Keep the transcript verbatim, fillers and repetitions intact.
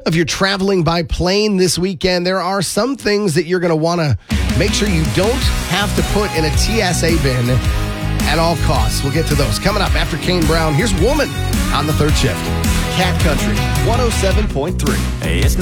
If you're traveling by plane this weekend, there are some things that you're going to want to make sure you don't have to put in a T S A bin at all costs. We'll get to those coming up after Kane Brown. Here's Woman on the third shift. Cat Country one oh seven point three. It's not